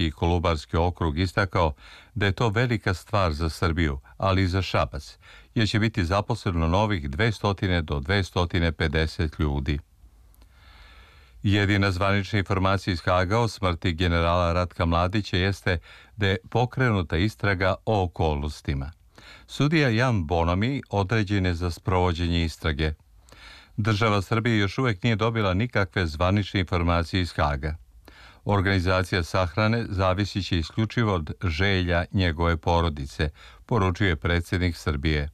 i Kolubarski okrug istakao da je to velika stvar za Srbiju, ali i za Šabac, jer će biti zaposleno novih 200 do 250 ljudi. Jedina zvanična informacija iz Haga o smrti generala Ratka Mladića jeste da je pokrenuta istraga o okolnostima. Sudija Jan Bonomi određen je za sprovođenje istrage. Država Srbije još uvijek nije dobila nikakve zvanične informacije iz Haga. Organizacija sahrane zavisit će isključivo od želja njegove porodice, poručuje predsjednik Srbije.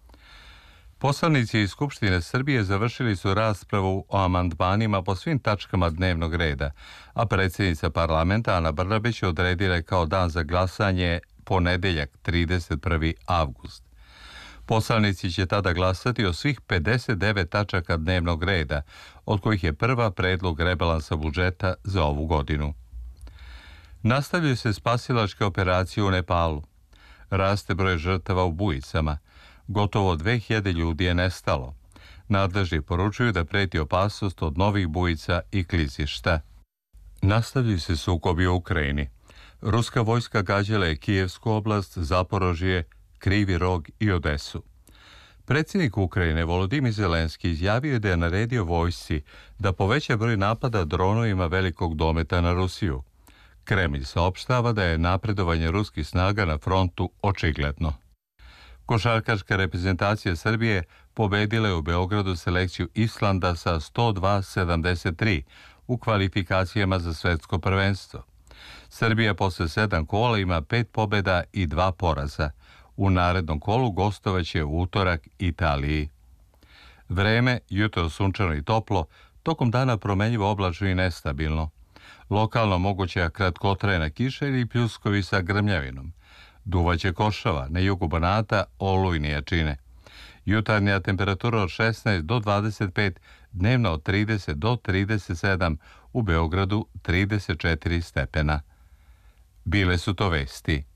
Poslanici iz Skupštine Srbije završili su raspravu o amandmanima po svim tačkama dnevnog reda, a predsjednica parlamenta Ana Brnabić odredila je kao dan za glasanje ponedeljak 31. avgust. Poslanici će tada glasati o svih 59 tačaka dnevnog reda, od kojih je prva predlog rebalansa budžeta za ovu godinu. Nastavljaju se spasilačke operacije u Nepalu. Raste broj žrtava u bujicama. Gotovo 2000 ljudi je nestalo. Nadležni poručuju da preti opasnost od novih bujica i klizišta. Nastavljaju se sukobi u Ukrajini. Ruska vojska gađala je Kijevsku oblast, Zaporožje, Krivi Rog i Odesu. Predsjednik Ukrajine Volodimir Zelenski izjavio je da je naredio vojsci da poveća broj napada dronovima velikog dometa na Rusiju. Kremlj saopštava da je napredovanje ruskih snaga na frontu očigledno. Košarkaška reprezentacija Srbije pobedila je u Beogradu selekciju Islanda sa 102-73 u kvalifikacijama za svetsko prvenstvo. Srbija posle 7 kola ima 5 pobjeda i 2 poraza. U narednom kolu gostovaće u utorak Italiji. Vreme, jutro sunčano i toplo, tokom dana promenljivo oblačno i nestabilno. Lokalno moguća kratkotrajna kiša ili pljuskovi sa grmljavinom. Duvaće košava, na jugu Banata olujne jačine. Jutarnja temperatura od 16 do 25, dnevno od 30 do 37, u Beogradu 34 stepena. Bile su to vesti.